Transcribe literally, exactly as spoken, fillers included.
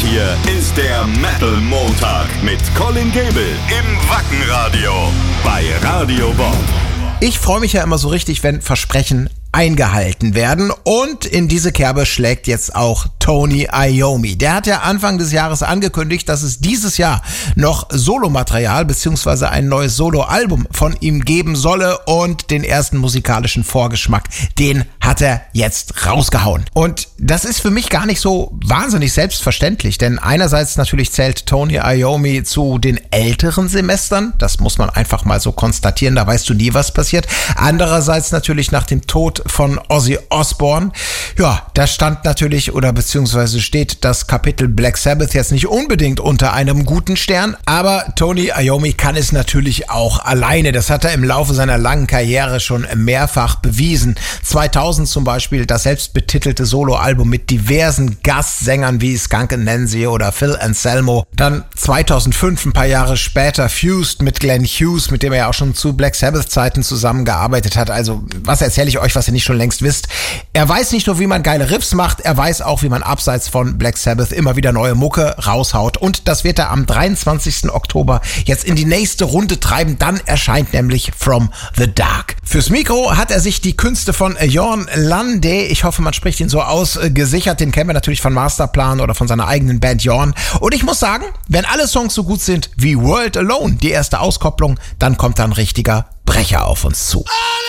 hier ist der Metal Montag mit Colin Gable im Wackenradio bei Radio Bob. Ich freue mich ja immer so richtig, wenn Versprechen eingehalten werden, und in diese Kerbe schlägt jetzt auch Tony Iommi. Der hat ja Anfang des Jahres angekündigt, dass es dieses Jahr noch Solomaterial bzw. ein neues Soloalbum von ihm geben solle, und den ersten musikalischen Vorgeschmack, den hat er jetzt rausgehauen. Und das ist für mich gar nicht so wahnsinnig selbstverständlich, denn einerseits natürlich zählt Tony Iommi zu den älteren Semestern, das muss man einfach mal so konstatieren, da weißt du nie, was passiert. Andererseits natürlich nach dem Tod von Ozzy Osbourne, ja, da stand natürlich oder beziehungsweise steht das Kapitel Black Sabbath jetzt nicht unbedingt unter einem guten Stern, aber Tony Iommi kann es natürlich auch alleine. Das hat er im Laufe seiner langen Karriere schon mehrfach bewiesen. zweitausend zum Beispiel das selbstbetitelte Soloalbum mit diversen Gastsängern wie Skunk Anansie oder Phil Anselmo. Dann zweitausendfünf, ein paar Jahre später, Fused mit Glenn Hughes, mit dem er ja auch schon zu Black Sabbath Zeiten zusammengearbeitet hat. Also was erzähle ich euch, was ihr nicht schon längst wisst? Er weiß nicht nur, wie man geile Riffs macht, er weiß auch, wie man abseits von Black Sabbath immer wieder neue Mucke raushaut. Und das wird er am dreiundzwanzigsten Oktober jetzt in die nächste Runde treiben. Dann erscheint nämlich From the Dark. Fürs Mikro hat er sich die Künste von Jorn Lande, ich hoffe, man spricht ihn so aus, gesichert. Den kennen wir natürlich von Masterplan oder von seiner eigenen Band Jorn. Und ich muss sagen, wenn alle Songs so gut sind wie World Alone, die erste Auskopplung, dann kommt da ein richtiger Brecher auf uns zu.